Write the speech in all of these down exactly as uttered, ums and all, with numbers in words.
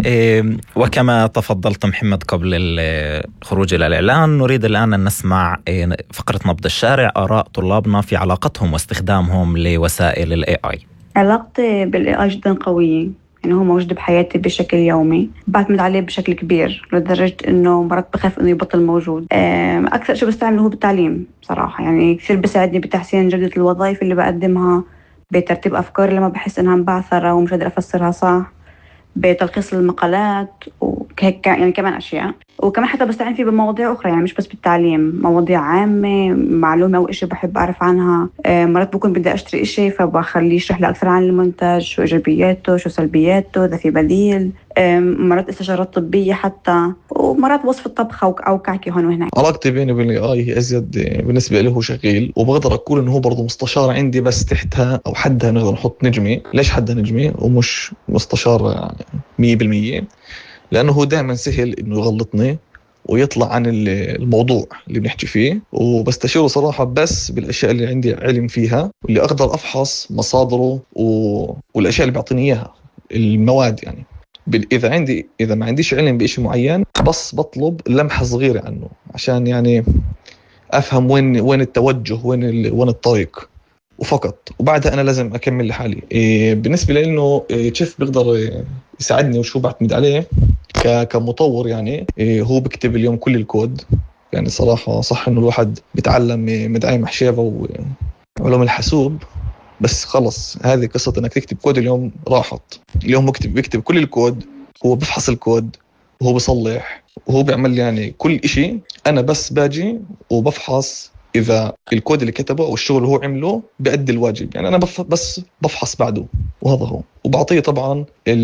إيه، وكما تفضلت محمد قبل الخروج إلى الإعلان، نريد الآن أن نسمع إيه فقرة نبض الشارع، آراء طلابنا في علاقتهم واستخدامهم لوسائل ال إيه آي. علاقتي بال إيه آي جدا قوية، يعني هو موجود بحياتي بشكل يومي، بعتمد عليه بشكل كبير لدرجة إنه مرات بخاف إنه يبطل موجود. أكثر شيء بستعمله هو بالتعليم صراحة، يعني كثير بساعدني بتحسين جودة الوظائف اللي بقدمها، بترتيب أفكار لما بحس إنها مبعثرة ومش قادرة أفسرها صح، بتلخيص المقالات وهيك يعني كمان أشياء. وكمان حتى بستعين فيه بمواضيع أخرى، يعني مش بس بالتعليم، مواضيع عامة، معلومة أو إشي بحب أعرف عنها. مرات بكون بدي أشتري إشي فبخليه يشرح لي أكثر عن المنتج، شو إيجابياته شو سلبياته، إذا في بديل. مرات استشارات طبية حتى، ومرات وصف الطبخة أو كعكة هون وهناك. علاقتي بيني وبين الإي آي هي أزيد بالنسبة له شغيل، وبقدر أقول إنه هو برضو مستشار عندي، بس تحتها أو حدها نقدر نحط نجمة. ليش حدها نجمة ومش مستشار مية بالمية؟ لأنه هو دائما سهل إنه يغلطني ويطلع عن الموضوع اللي بنحكي فيه، وبستشيره صراحة بس بالأشياء اللي عندي علم فيها واللي أقدر أفحص مصادره و... والأشياء اللي بيعطيني إياها، المواد يعني. إذا عندي إذا ما عنديش علم بإشي معين، بس بطلب لمحة صغيرة عنه عشان يعني أفهم وين وين التوجه، وين ال... وين الطريق وفقط، وبعدها أنا لازم أكمل لحالي. إيه بالنسبة لي إنه إيه كيف بيقدر يساعدني وشو بعتمد عليه كمطور، يعني إيه هو بكتب اليوم كل الكود. يعني صراحة صح إنه الواحد بيتعلم مدعي محشيفة وعلوم الحاسوب، بس خلص هذه قصة إنك تكتب كود اليوم راحت. اليوم بكتب بيكتب كل الكود، هو بفحص الكود وهو بصلح وهو بيعمل يعني كل إشي. أنا بس باجي وبفحص إذا الكود اللي كتبه أو الشغل اللي هو عمله بيأدي الواجب، يعني أنا بف بس بفحص بعده، وهذا هو. وبعطيه طبعاً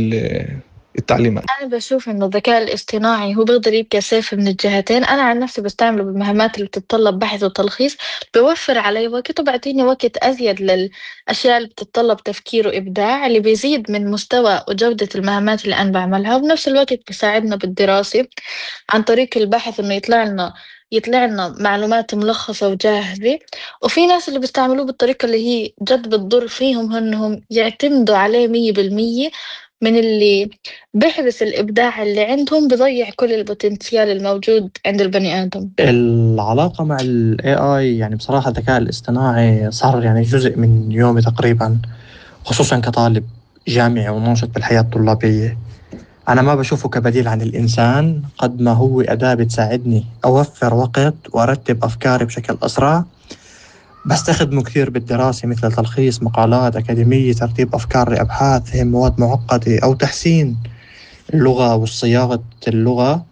التعليمات. أنا بشوف إنه الذكاء الاصطناعي هو بيقدر يبقى سيف من الجهتين. أنا عن نفسي بستعمله بالمهمات اللي بتتطلب بحث وتلخيص، بيوفر علي وقت وبعطيني وقت أزيد للأشياء اللي بتتطلب تفكير وإبداع، اللي بيزيد من مستوى وجودة المهمات اللي أنا بعملها. وبنفس الوقت بيساعدنا بالدراسة عن طريق البحث إنه يطلع لنا يطلع لنا معلومات ملخصة وجاهزة. وفي ناس اللي بيستعملوه بالطريقة اللي هي جد بتضر فيهم، إنهم يعتمدوا عليه مية بالمية، من اللي بيحبس الإبداع اللي عندهم، بضيع كل البوتنسيال الموجود عند البني آدم. العلاقة مع ال إيه آي يعني بصراحة الذكاء الاصطناعي صار يعني جزء من يومي تقريبا، خصوصا كطالب جامعي وناشط بالحياة الطلابية. أنا ما بشوفه كبديل عن الإنسان قد ما هو أداة بتساعدني أوفر وقت وأرتب أفكاري بشكل أسرع. بستخدمه كثير بالدراسة، مثل تلخيص مقالات أكاديمية، ترتيب أفكار لأبحاث، فهم مواد معقدة، أو تحسين اللغة وصياغة اللغة.